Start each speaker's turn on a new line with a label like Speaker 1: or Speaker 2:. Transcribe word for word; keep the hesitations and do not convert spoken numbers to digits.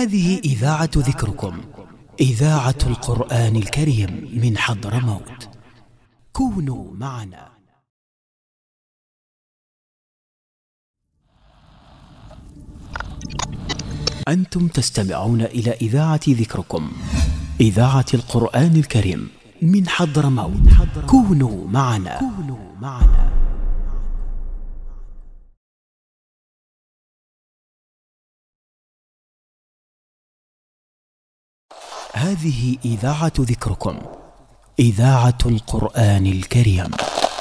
Speaker 1: هذه إذاعة ذكركم، إذاعة القرآن الكريم من حضرموت. كونوا معنا. أنتم تستمعون إلى إذاعة ذكركم، إذاعة القرآن الكريم من حضرموت. كونوا معنا. كونوا معنا. هذه إذاعة ذكركم، إذاعة القرآن الكريم.